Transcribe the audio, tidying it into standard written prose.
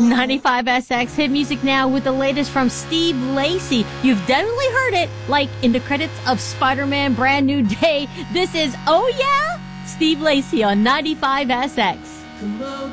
95SX Hit Music now with the latest from Steve Lacy. You've definitely heard it, like in the credits of Spider-Man Brand New Day. This is Oh Yeah, Steve Lacy on 95SX. Come on,